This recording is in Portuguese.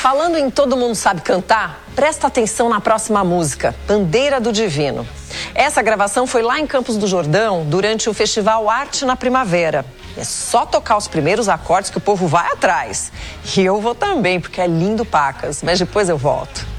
Falando em Todo Mundo Sabe Cantar, presta atenção na próxima música, Bandeira do Divino. Essa gravação foi lá em Campos do Jordão, durante o festival Arte na Primavera. É só tocar os primeiros acordes que o povo vai atrás. E eu vou também, porque é lindo pacas, mas depois eu volto.